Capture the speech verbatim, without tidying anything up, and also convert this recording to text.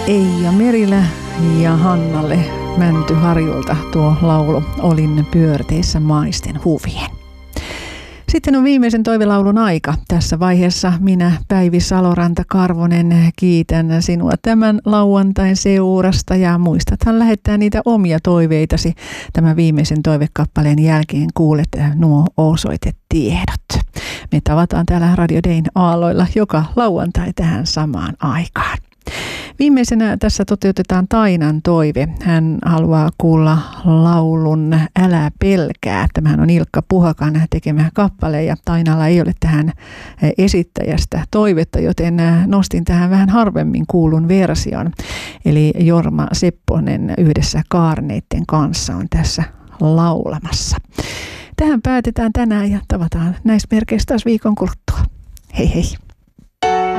Eija Merilä ja Hannalle Mäntyharjulta tuo laulu Olin pyörteissä maisten huvien. Sitten on viimeisen toivelaulun aika. Tässä vaiheessa minä, Päivi Saloranta-Karvonen, kiitän sinua tämän lauantain seurasta ja muistathan lähettää niitä omia toiveitasi. Tämän viimeisen toivekappaleen jälkeen kuulet nuo osoitetiedot. Me tavataan täällä Radio Dayn aalloilla joka lauantai tähän samaan aikaan. Viimeisenä tässä toteutetaan Tainan toive. Hän haluaa kuulla laulun Älä pelkää. Tämähän on Ilkka Puhakan tekemä kappale ja Tainalla ei ole tähän esittäjästä toivetta, joten nostin tähän vähän harvemmin kuulun version. Eli Jorma Sepponen yhdessä Kaarneitten kanssa on tässä laulamassa. Tähän päätetään tänään ja tavataan näissä merkeissä taas viikon kuluttua. Hei hei!